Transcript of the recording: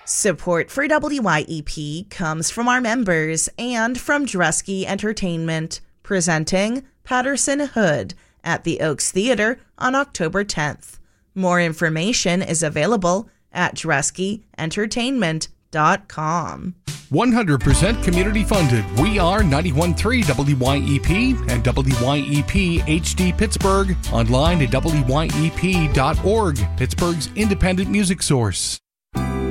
Support for WYEP comes from our members and from Dresky Entertainment, presenting Patterson Hood at the Oaks Theater on October 10th. More information is available at DreskyEntertainment.com. 100% community funded. We are 91.3 WYEP and WYEP HD Pittsburgh. Online at WYEP.org, Pittsburgh's independent music source.